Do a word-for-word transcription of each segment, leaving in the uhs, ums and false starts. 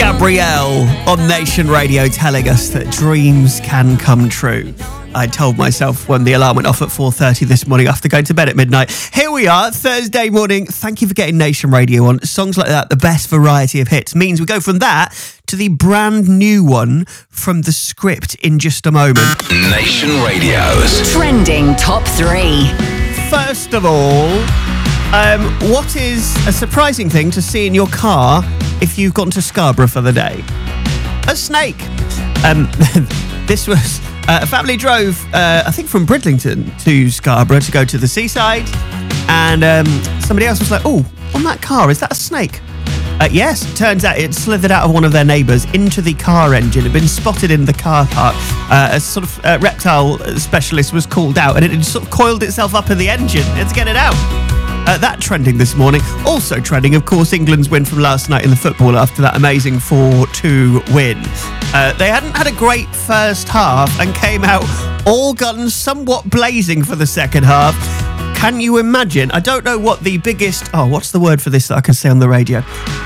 Gabrielle on Nation Radio telling us that dreams can come true. I told myself when the alarm went off at four thirty this morning after going to bed at midnight. Here we are, Thursday morning. Thank you for getting Nation Radio on. Songs like that, the best variety of hits, means we go from that to the brand new one from The Script in just a moment. Nation Radio's Trending Top three. First of all, um, what is a surprising thing to see in your car if you've gone to Scarborough for the day? A snake. Um, this was... Uh, a family drove, uh, I think, from Bridlington to Scarborough to go to the seaside, and um, somebody else was like, oh, on that car, is that a snake? Uh, yes, turns out it slithered out of one of their neighbours into the car engine. It had been spotted in the car park. Uh, a sort of uh, reptile specialist was called out, and it had sort of coiled itself up in the engine. Let's get it out. Uh, that trending this morning. Also trending, of course, England's win from last night in the football after that amazing four two win. Uh, they hadn't had a great first half and came out all guns somewhat blazing for the second half. Can you imagine? I don't know what the biggest... Oh, what's the word for this that I can say on the radio?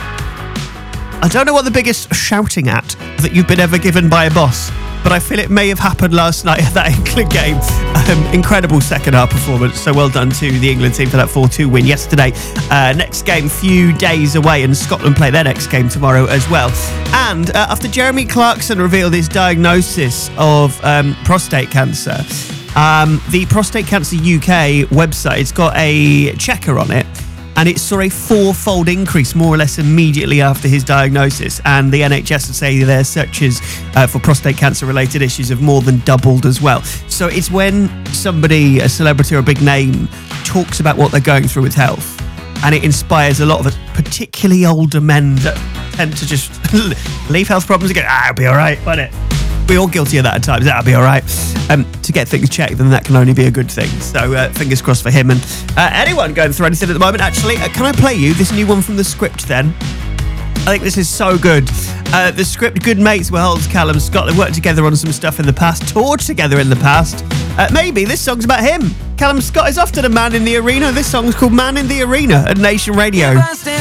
I don't know what the biggest shouting at that you've been ever given by a boss, but I feel it may have happened last night at that England game. Um, incredible second half performance. So well done to the England team for that four two win yesterday. Uh, next game, few days away, and Scotland play their next game tomorrow as well. And uh, after Jeremy Clarkson revealed his diagnosis of um, prostate cancer, um, the Prostate Cancer U K website, it's got a checker on it, and it saw a four-fold increase more or less immediately after his diagnosis. And the N H S would say their searches uh, for prostate cancer-related issues have more than doubled as well. So it's when somebody, a celebrity or a big name, talks about what they're going through with health, and it inspires a lot of us, particularly older men that tend to just leave health problems and go, ah, it'll be all right, won't it? We're all guilty of that at times. That'll be all right. Um, to get things checked, then that can only be a good thing. So uh, fingers crossed for him and uh, anyone going through anything at the moment. Actually, uh, can I play you this new one from The Script then? I think this is so good. Uh, The Script, good mates with Holmes, Callum Scott. They've worked together on some stuff in the past, toured together in the past. Uh, maybe this song's about him. Callum Scott is often a man in the arena. This song's called Man in the Arena at Nation Radio.